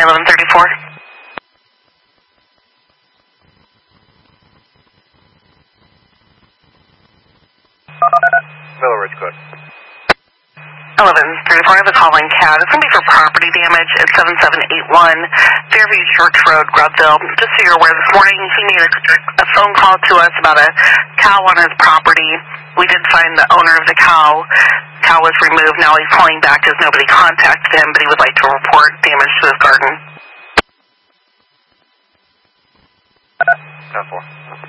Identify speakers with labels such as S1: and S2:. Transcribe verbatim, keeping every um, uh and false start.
S1: eleven thirty-four.
S2: Miller Ridge, good.
S1: eleven thirty-four, I have a calling cat. It's going to be for property damage at seven seven eight one Fairview Church Road, Grubville. Just so you're aware, this morning he made a, a phone call to us about a cow on his property. We did find the owner of the cow. Cow was removed. Now he's calling back because nobody contacted him, but he would like to report damage to his garden.
S2: ten four.